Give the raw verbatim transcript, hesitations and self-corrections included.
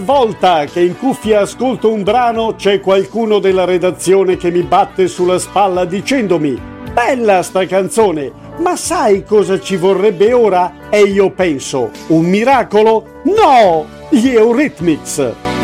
Volta che in cuffia ascolto un brano, c'è qualcuno della redazione che mi batte sulla spalla dicendomi: bella sta canzone, ma sai cosa ci vorrebbe ora? E io penso: un miracolo? No! Gli Eurythmics!